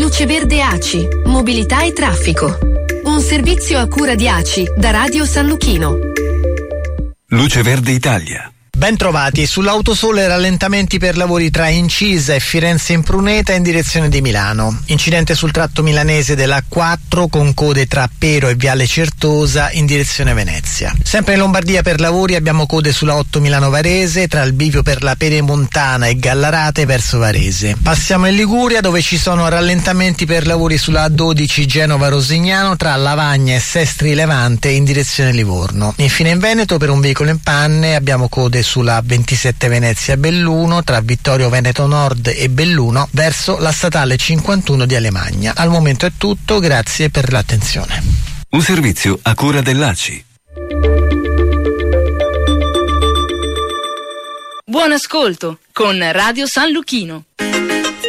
Luce Verde ACI, mobilità e traffico. Un servizio a cura di ACI da Radio San Luchino. Luce Verde Italia. Ben trovati. Sull'Autosole rallentamenti per lavori tra Incisa e Firenze Impruneta in direzione di Milano. Incidente sul tratto milanese della A4 con code tra Pero e Viale Certosa in direzione Venezia. Sempre in Lombardia per lavori abbiamo code sulla 8 Milano Varese tra il bivio per la Pedemontana e Gallarate verso Varese. Passiamo in Liguria dove ci sono rallentamenti per lavori sulla A12 Genova Rosignano tra Lavagna e Sestri Levante in direzione Livorno. Infine in Veneto per un veicolo in panne abbiamo code sulla 27 Venezia Belluno tra Vittorio Veneto Nord e Belluno verso la statale 51 di Alemagna. Al momento è tutto, grazie per l'attenzione. Un servizio a cura dell'ACI. Buon ascolto con Radio San Luchino.